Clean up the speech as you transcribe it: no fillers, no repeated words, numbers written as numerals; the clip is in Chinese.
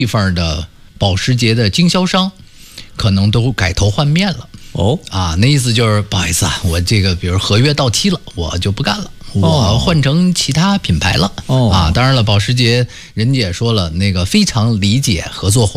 地方的保时捷的经销商可能都改头换面了。那意思就是不好意思啊，我这个比如合约到期了，我就不干了，我换成其他品牌了。当然了，保时捷人家也说了，那个非常理解合作伙